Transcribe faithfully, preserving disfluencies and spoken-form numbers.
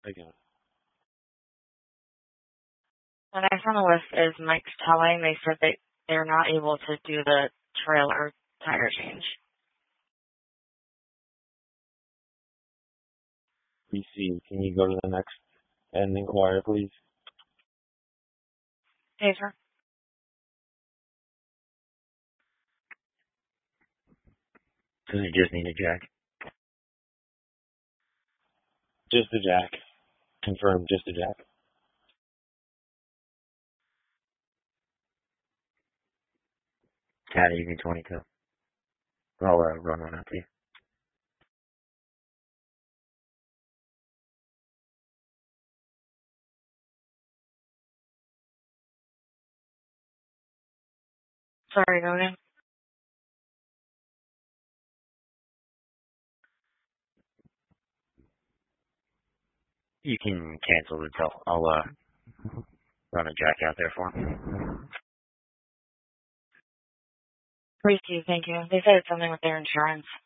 again. The next on the list is Mike's Towing. They said that they're not able to do the trailer tire change. Receive. Can you go to the next and inquire, please? Hey, sir. Does he just need a jack? Just a jack. Confirm, just a jack. Cat evening twenty-two. I'll uh, run one out to you. Sorry, go again. You can cancel the tow. I'll uh, run a jack out there for him. Receive, thank you. They said it's something with their insurance.